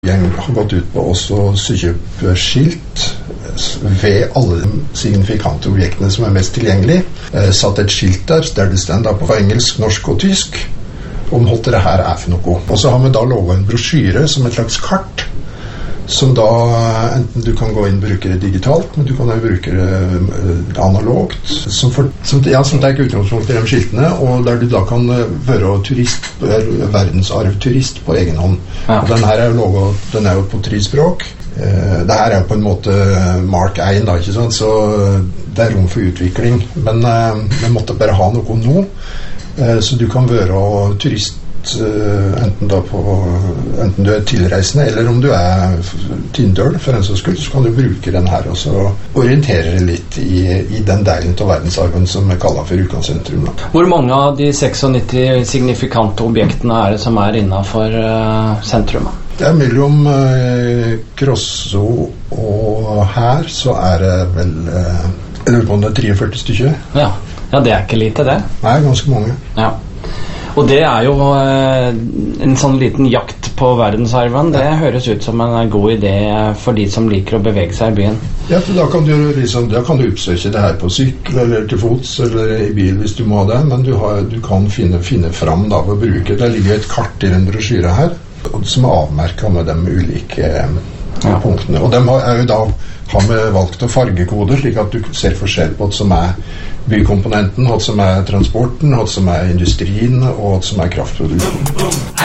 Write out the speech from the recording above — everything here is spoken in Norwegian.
Jeg har gått ut på også å kjøpe skilt ved alle de signifikante objektene som mest tilgjengelig. Satt et skilt der det stender på engelsk, norsk og tysk om hva det her for noe. Og så har vi da laget en brosjyre som et slags kart, som da enten du kan gå inn og bruke det digitalt, men du kan også bruke det analogt, som tar utgangspunkt i de skiltene, og der du da kan være verdensarvturist på egen hånd. Ja. Og den her den jo på 3 språk. Det her jo på en måte Mark 1 da, ikke sant? Så det rom for utvikling, men vi måtte bare ha noe nå, så du kan være turist enten du tilreisende eller om du tindøl for en så skyld, så kan du bruke den her og så orientere litt i den delen av verdensarven som vi kaller for Rjukan-sentrum. Hvor mange av de 96 signifikante objektene det som innenfor sentrum? Det mellom Krosso og her så det vel jeg lurer på om det 43 stykker. Ja, det ikke lite det. Nei, ganske mange. Ja. Og det jo en sånn liten jakt på verdensarven. Det høres ut som en god idé for de som liker å bevege seg i byen. Ja, da kan du oppsøke det her på sykkel eller til fots eller i bil hvis du må det, men du kan finne fram da ved å bruke. Det ligger et kart i den brosjyren her som avmerket med de ulike punktene. Og de jo da har vi valgt å fargekode slik at du ser forskjell på hva som bykomponenten, hva som transporten, hva som industrien og hva som kraftproduksjonen.